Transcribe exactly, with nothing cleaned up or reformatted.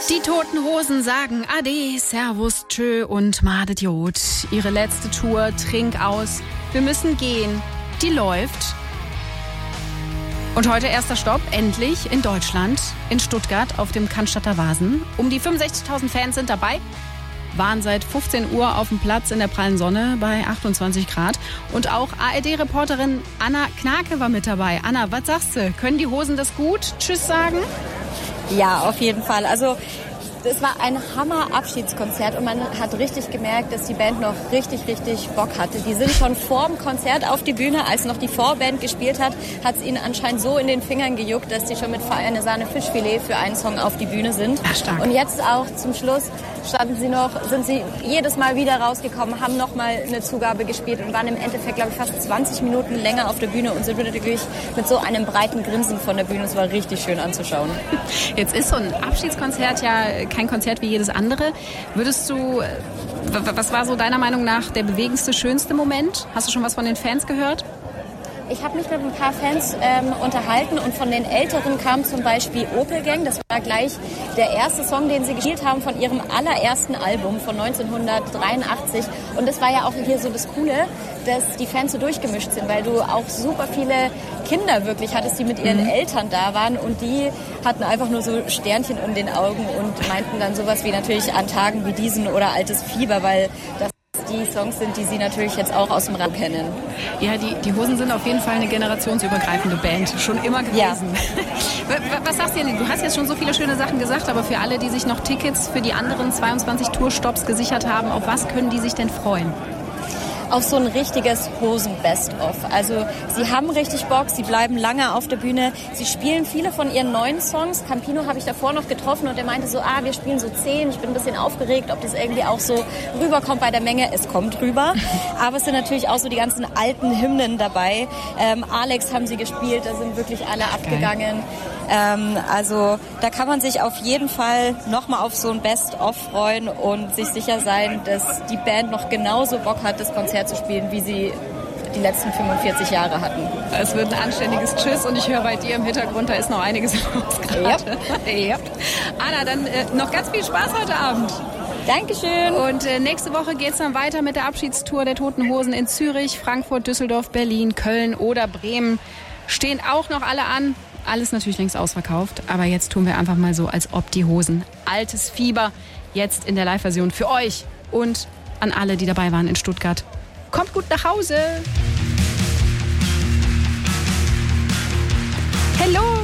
Die Toten Hosen sagen Ade, Servus, Tschö und Madet Jod. Ihre letzte Tour, Trink aus. Wir müssen gehen. Die läuft. Und heute erster Stopp, endlich in Deutschland, in Stuttgart auf dem Cannstatter Wasen. Um die fünfundsechzigtausend Fans sind dabei, waren seit fünfzehn Uhr auf dem Platz in der prallen Sonne bei achtundzwanzig Grad. Und auch A R D-Reporterin Anna Knake war mit dabei. Anna, was sagst du? Können die Hosen das gut? Tschüss sagen? Ja, auf jeden Fall. Also es war ein Hammer-Abschiedskonzert und man hat richtig gemerkt, dass die Band noch richtig, richtig Bock hatte. Die sind schon vor dem Konzert auf die Bühne, als noch die Vorband gespielt hat, hat es ihnen anscheinend so in den Fingern gejuckt, dass die schon mit Feine Sahne Fischfilet für einen Song auf die Bühne sind. Ach, stark. Und jetzt auch zum Schluss standen sie noch, sind sie jedes Mal wieder rausgekommen, haben noch mal eine Zugabe gespielt und waren im Endeffekt, glaube ich, fast zwanzig Minuten länger auf der Bühne und sind wirklich mit so einem breiten Grinsen von der Bühne. Es war richtig schön anzuschauen. Jetzt ist so ein Abschiedskonzert ja kein Konzert wie jedes andere. Würdest du, was war so deiner Meinung nach der bewegendste, schönste Moment? Hast du schon was von den Fans gehört? Ich habe mich mit ein paar Fans ähm, unterhalten und von den Älteren kam zum Beispiel Opel Gang. Das war gleich der erste Song, den sie gespielt haben von ihrem allerersten Album von neunzehnhundertdreiundachtzig. Und das war ja auch hier so das Coole, dass die Fans so durchgemischt sind, weil du auch super viele Kinder wirklich hattest, die mit ihren mhm. Eltern da waren und die hatten einfach nur so Sternchen in den Augen und meinten dann sowas wie natürlich an Tagen wie diesen oder Altes Fieber, weil das die Songs sind, die sie natürlich jetzt auch aus dem Raum kennen. Ja, die, die Hosen sind auf jeden Fall eine generationsübergreifende Band. Schon immer gewesen. Ja. Was sagst du denn? Du hast jetzt schon so viele schöne Sachen gesagt, aber für alle, die sich noch Tickets für die anderen zweiundzwanzig Tourstopps gesichert haben, auf was können die sich denn freuen? Auf so ein richtiges Hosen-Best-of. Also sie haben richtig Bock, sie bleiben lange auf der Bühne. Sie spielen viele von ihren neuen Songs. Campino habe ich davor noch getroffen und der meinte so, ah, wir spielen so zehn. Ich bin ein bisschen aufgeregt, ob das irgendwie auch so rüberkommt bei der Menge. Es kommt rüber. Aber es sind natürlich auch so die ganzen alten Hymnen dabei. Ähm, Alex haben sie gespielt, da sind wirklich alle Ach, abgegangen. Ähm, also da kann man sich auf jeden Fall nochmal auf so ein Best-of freuen und sich sicher sein, dass die Band noch genauso Bock hat, das Konzert zu spielen, wie sie die letzten fünfundvierzig Jahre hatten. Es wird ein anständiges Tschüss und ich höre bei dir im Hintergrund, da ist noch einiges los gerade. Yep. Yep. Anna, dann äh, noch ganz viel Spaß heute Abend. Dankeschön. Und äh, nächste Woche geht es dann weiter mit der Abschiedstour der Toten Hosen in Zürich, Frankfurt, Düsseldorf, Berlin, Köln oder Bremen. Stehen auch noch alle an. Alles natürlich längst ausverkauft, aber jetzt tun wir einfach mal so, als ob die Hosen. Altes Fieber, jetzt in der Live-Version für euch und an alle, die dabei waren in Stuttgart. Kommt gut nach Hause. Hello!